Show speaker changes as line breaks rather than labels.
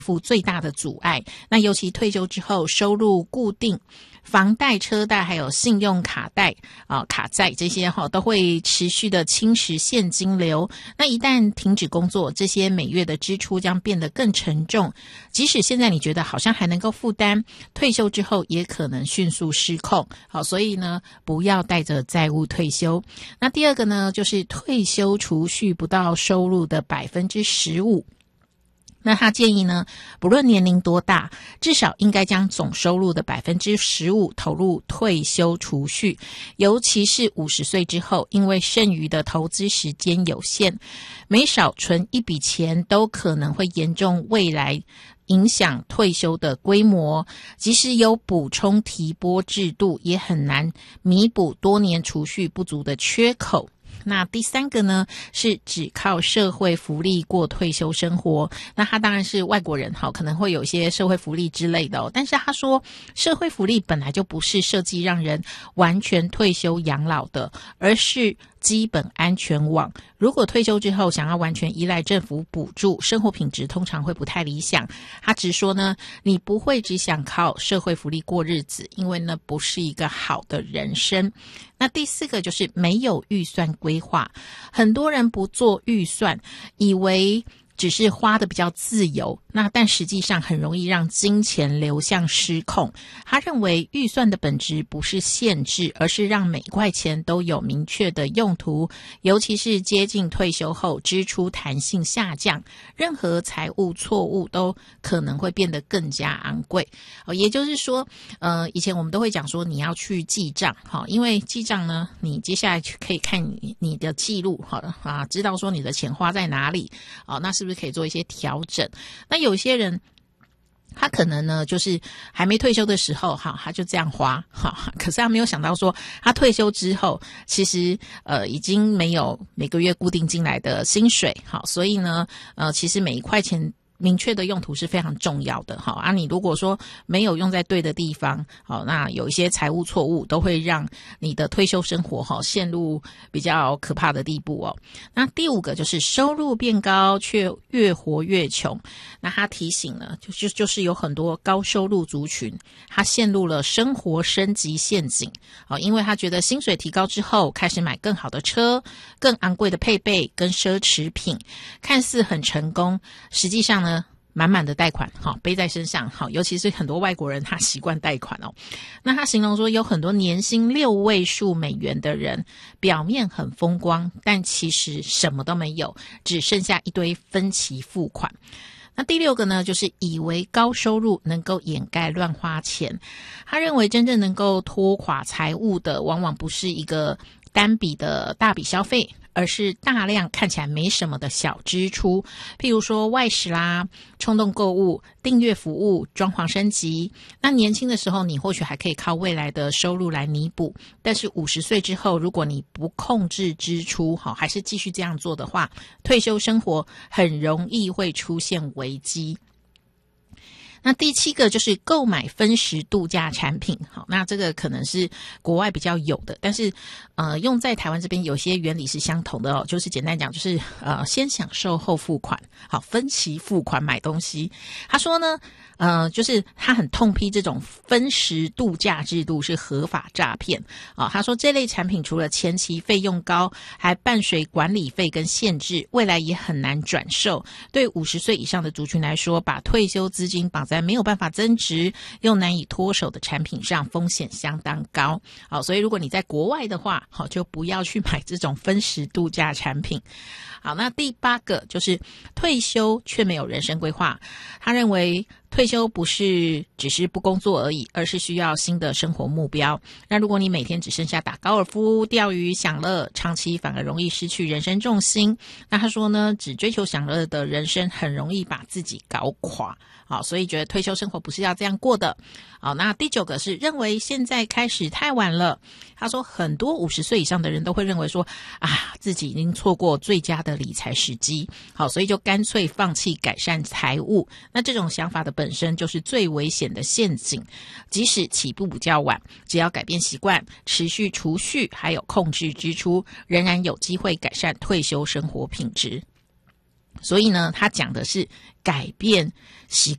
付最大的阻碍。那尤其退休之后收入固定，房贷、车贷还有信用卡贷卡债这些都会持续的侵蚀现金流。那一旦停止工作，这些每月的支出将变得更沉重。即使现在你觉得好像还能够负担，退休之后也可能迅速失控。所以呢，不要带着债务退休。那第二个呢，就是退休储蓄不到收入的 15%。那他建议呢，不论年龄多大，至少应该将总收入的 15% 投入退休储蓄，尤其是50岁之后，因为剩余的投资时间有限，每少存一笔钱都可能会严重未来影响退休的规模，即使有补充提拨制度，也很难弥补多年储蓄不足的缺口。那第三个呢，是只靠社会福利过退休生活。那他当然是外国人，可能会有一些社会福利之类的但是他说，社会福利本来就不是设计让人完全退休养老的，而是基本安全网。如果退休之后想要完全依赖政府补助，生活品质通常会不太理想。他只说呢，你不会只想靠社会福利过日子，因为那不是一个好的人生。那第四个就是没有预算规划，很多人不做预算，以为只是花的比较自由，但实际上很容易让金钱流向失控。他认为预算的本质不是限制，而是让每块钱都有明确的用途，尤其是接近退休后，支出弹性下降，任何财务错误都可能会变得更加昂贵。也就是说，以前我们都会讲说你要去记账，因为记账呢，你接下来可以看你的记录，知道说你的钱花在哪里，那是不是可以做一些调整？那有些人他可能呢，就是还没退休的时候，他就这样花，可是他没有想到说，他退休之后，其实已经没有每个月固定进来的薪水，所以呢，其实每一块钱明确的用途是非常重要的。你如果说没有用在对的地方，那有一些财务错误都会让你的退休生活陷入比较可怕的地步那第五个就是收入变高却越活越穷。那他提醒呢，就是有很多高收入族群，他陷入了生活升级陷阱因为他觉得薪水提高之后，开始买更好的车、更昂贵的配备跟奢侈品，看似很成功，实际上呢，满满的贷款背在身上尤其是很多外国人他习惯贷款那他形容说，有很多年薪6位数美元的人，表面很风光，但其实什么都没有，只剩下一堆分期付款。那第六个呢，就是以为高收入能够掩盖乱花钱。他认为真正能够拖垮财务的，往往不是一个单笔的大笔消费，而是大量看起来没什么的小支出，譬如说外食啦、冲动购物、订阅服务、装潢升级。那年轻的时候你或许还可以靠未来的收入来弥补，但是50岁之后，如果你不控制支出，还是继续这样做的话，退休生活很容易会出现危机。那第七个就是购买分时度假产品。好，那这个可能是国外比较有的，但是用在台湾这边有些原理是相同的就是简单讲，就是先享受后付款，好，分期付款买东西。他说呢就是他很痛批这种分时度假制度是合法诈骗他说这类产品除了前期费用高，还伴随管理费跟限制，未来也很难转售。对50岁以上的族群来说，把退休资金绑在没有办法增值又难以脱手的产品上，风险相当高。好，所以如果你在国外的话，好，就不要去买这种分时度假产品。好，那第8个就是退休却没有人生规划。他认为退休不是只是不工作而已，而是需要新的生活目标。那如果你每天只剩下打高尔夫、钓鱼、享乐，长期反而容易失去人生重心。那他说呢，只追求享乐的人生很容易把自己搞垮。好，所以觉得退休生活不是要这样过的。好，那第9个是认为现在开始太晚了。他说很多50岁以上的人都会认为说自己已经错过最佳的理财时机。好，所以就干脆放弃改善财务。那这种想法的本身就是最危险的陷阱。即使起步比较晚，只要改变习惯、持续储蓄还有控制支出，仍然有机会改善退休生活品质。 所以呢，他讲的是改变习